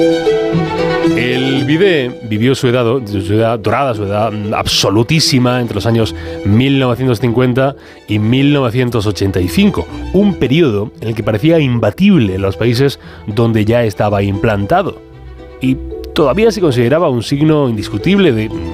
El bidé vivió su edad dorada, su edad absolutísima entre los años 1950 y 1985, un periodo en el que parecía imbatible en los países donde ya estaba implantado y todavía se consideraba un signo indiscutible de